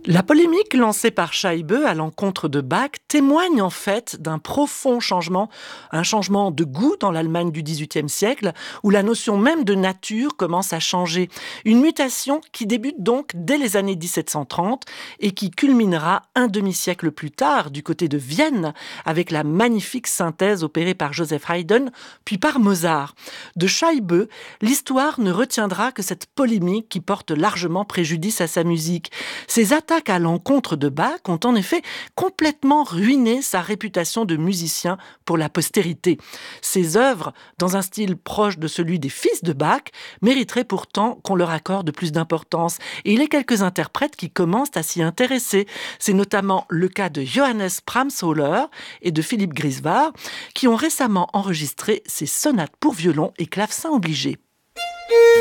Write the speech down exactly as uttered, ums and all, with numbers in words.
La polémique lancée par Scheibe à l'encontre de Bach témoigne en fait d'un profond changement, un changement de goût dans l'Allemagne du dix-huitième siècle, où la notion même de nature commence à changer. Une mutation qui débute donc dès les années dix-sept cent trente et qui culminera un demi-siècle plus tard du côté de Vienne, avec la magnifique synthèse opérée par Joseph Haydn, puis par Mozart. De Scheibe, l'histoire ne retiendra que cette polémique qui porte largement préjudice à sa musique. Ses attaques à l'encontre de Bach ont en effet complètement ruiné sa réputation de musicien pour la postérité. Ses œuvres, dans un style proche de celui des fils de Bach, mériteraient pourtant qu'on leur accorde plus d'importance. Et il y a quelques interprètes qui commencent à s'y intéresser. C'est notamment le cas de Johannes Pramshöhler et de Philippe Griswar, qui ont récemment enregistré ces sonates pour violon et clavecin obligé.